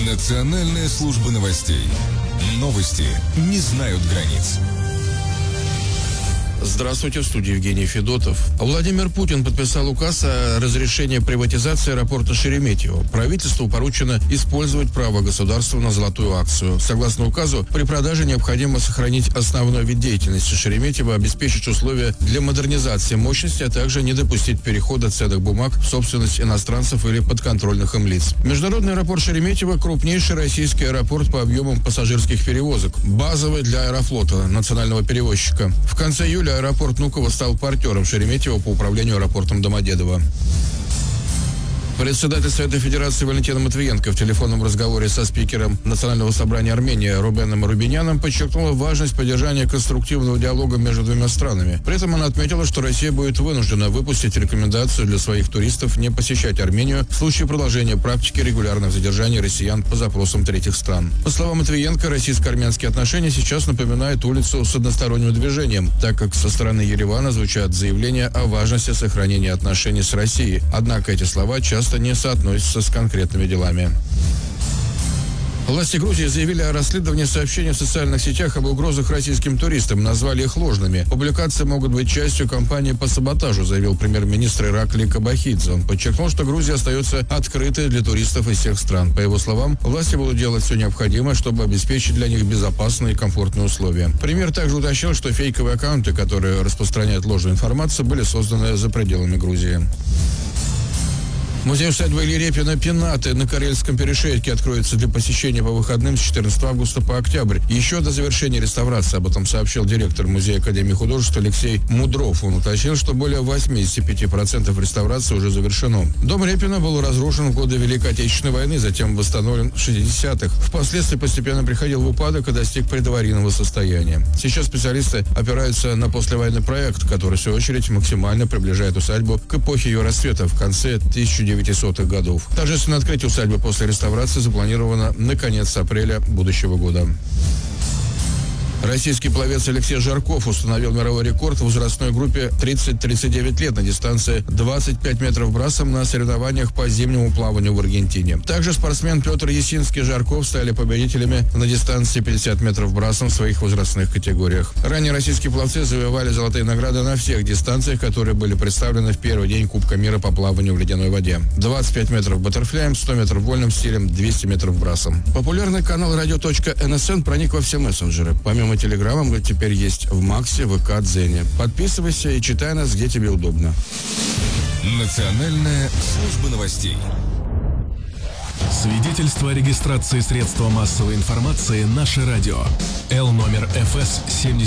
Национальная служба новостей. Новости не знают границ. Здравствуйте, в студии Евгений Федотов. Владимир Путин подписал указ о разрешении приватизации аэропорта Шереметьево. Правительству поручено использовать право государства на золотую акцию. Согласно указу, при продаже необходимо сохранить основной вид деятельности Шереметьево, обеспечить условия для модернизации мощности, а также не допустить перехода ценных бумаг в собственность иностранцев или подконтрольных им лиц. Международный аэропорт Шереметьево – крупнейший российский аэропорт по объемам пассажирских перевозок, базовый для Аэрофлота, национального перевозчика. В конце июля аэропорт Внуково стал партнером Шереметьево по управлению аэропортом Домодедово. Председатель Совета Федерации Валентина Матвиенко в телефонном разговоре со спикером Национального собрания Армении Рубеном Рубиняном подчеркнула важность поддержания конструктивного диалога между двумя странами. При этом она отметила, что Россия будет вынуждена выпустить рекомендацию для своих туристов не посещать Армению в случае продолжения практики регулярных задержаний россиян по запросам третьих стран. По словам Матвиенко, российско-армянские отношения сейчас напоминают улицу с односторонним движением, так как со стороны Еревана звучат заявления о важности сохранения отношений с Россией. Однако эти слова часто не соотносятся с конкретными делами. Власти Грузии заявили о расследовании сообщений в социальных сетях об угрозах российским туристам, назвали их ложными. Публикации могут быть частью кампании по саботажу, заявил премьер-министр Иракли Кабахидзе. Он подчеркнул, что Грузия остается открытой для туристов из всех стран. По его словам, власти будут делать все необходимое, чтобы обеспечить для них безопасные и комфортные условия. Премьер также уточнил, что фейковые аккаунты, которые распространяют ложную информацию, были созданы за пределами Грузии. Музей-усадьба Ильи Репина «Пенаты» на Карельском перешейке откроется для посещения по выходным с 14 августа по октябрь. Еще до завершения реставрации, об этом сообщил директор Музея Академии художеств Алексей Мудров. Он уточнил, что более 85% реставрации уже завершено. Дом Репина был разрушен в годы Великой Отечественной войны, затем восстановлен в 60-х. Впоследствии постепенно приходил в упадок и достиг предаварийного состояния. Сейчас специалисты опираются на послевоенный проект, который, в свою очередь, максимально приближает усадьбу к эпохе ее расцвета в конце 1900-х годов. Торжественное открытие усадьбы после реставрации запланировано на конец апреля будущего года. Российский пловец Алексей Жарков установил мировой рекорд в возрастной группе 30-39 лет на дистанции 25 метров брасом на соревнованиях по зимнему плаванию в Аргентине. Также спортсмен Петр Ясинский и Жарков стали победителями на дистанции 50 метров брасом в своих возрастных категориях. Ранее российские пловцы завоевали золотые награды на всех дистанциях, которые были представлены в первый день Кубка мира по плаванию в ледяной воде. 25 метров баттерфляем, 100 метров вольным стилем, 200 метров брасом. Популярный канал radio.nsn проник во все мессенджеры. Помимо Телеграма мы теперь есть в Максе, ВК, Дзене. Подписывайся и читай нас, где тебе удобно. Национальная служба новостей. Свидетельство о регистрации средства массовой информации «Наше радио». Л номер ФС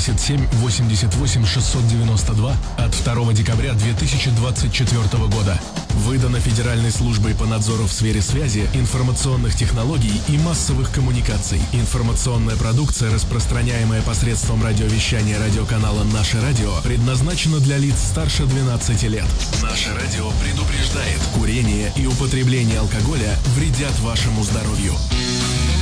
77-88-692 от 2 декабря 2024 года. Выдано Федеральной службой по надзору в сфере связи, информационных технологий и массовых коммуникаций. Информационная продукция, распространяемая посредством радиовещания радиоканала «Наше радио», предназначена для лиц старше 12 лет. «Наше радио» предупреждает: курение и употребление алкоголя вредят вашему здоровью.